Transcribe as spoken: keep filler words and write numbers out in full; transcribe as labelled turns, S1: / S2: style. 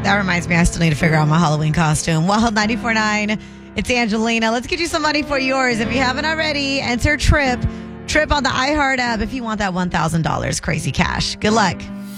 S1: That reminds me, I still need to figure out my Halloween costume. Well, ninety-four point nine, it's Angelina. Let's get you some money for yours. If you haven't already, enter Trip. Trip on the iHeart app if you want that one thousand dollars crazy cash. Good luck.